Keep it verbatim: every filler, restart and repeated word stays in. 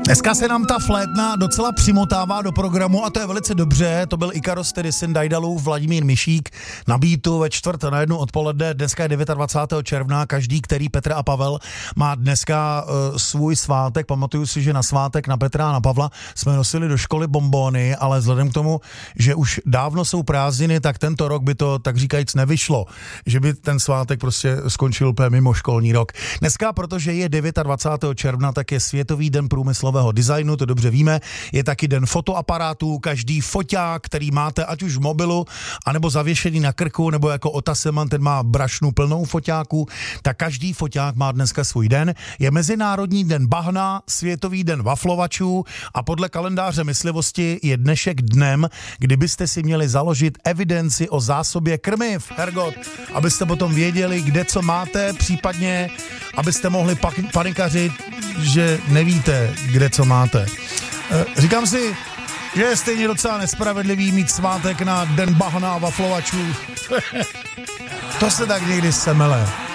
Dneska se nám ta flétna docela přimotává do programu a to je velice dobře. To byl Ikaros, tedy syn Dajdalův, Vladimír Mišík na beatu ve čtvrt na jednu odpoledne. Dneska je dvacátého devátého června. Každý, který Petr a Pavel má dneska uh, svůj svátek. Pamatuju si, že na svátek na Petra a na Pavla jsme nosili do školy bonbóny, ale vzhledem k tomu, že už dávno jsou prázdniny, tak tento rok by to tak říkajíc nevyšlo. Že by ten svátek prostě skončil úplně mimo školní rok. Dneska, protože je dvacátého devátého června, tak je Světový den průmyslového designu, to dobře víme. Je taky den fotoaparátů. Každý foťák, který máte ať už v mobilu, anebo zavěšený na krku, nebo jako Ota Seman, ten má brašnu plnou foťáků, tak každý foťák má dneska svůj den. Je Mezinárodní den bahna, Světový den waflovačů a podle kalendáře myslivosti je dnešek dnem, kdybyste si měli založit evidenci o zásobě krmiv, hergot, abyste potom věděli, kde co máte, případně abyste mohli pak panikařit, že nevíte, kde co máte. Říkám si, že je stejně docela nespravedlivý mít svátek na den bahna a waflovačů. To se tak někdy semele.